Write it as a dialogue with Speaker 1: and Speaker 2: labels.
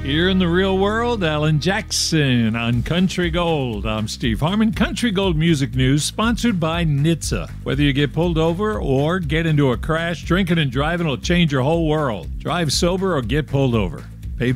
Speaker 1: Here in the real world, Alan Jackson on Country Gold. I'm Steve Harmon. Country Gold Music News sponsored by NHTSA. Whether you get pulled over or get into a crash, drinking and driving will change your whole world. Drive sober or get pulled over.